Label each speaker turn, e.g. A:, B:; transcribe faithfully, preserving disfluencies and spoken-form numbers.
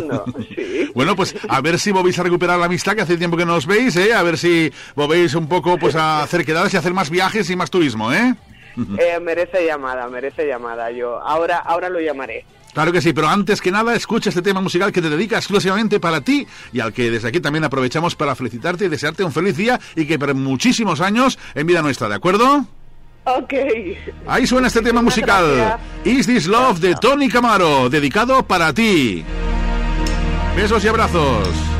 A: No, sí.
B: Bueno, pues a ver si volvéis a recuperar la amistad, que hace tiempo que no os veis, ¿eh? A ver si volvéis un poco pues a hacer quedadas y hacer más viajes y más turismo, ¿eh?
A: Eh, merece llamada, merece llamada. Yo ahora, ahora lo llamaré.
B: Claro que sí, pero antes que nada, escucha este tema musical que te dedica exclusivamente para ti y al que desde aquí también aprovechamos para felicitarte y desearte un feliz día y que por muchísimos años en vida nuestra, ¿de acuerdo?
A: Ok.
B: Ahí suena este tema musical.
A: Gracias.
B: Is This Love de Tony Camaro, dedicado para ti. Besos y abrazos.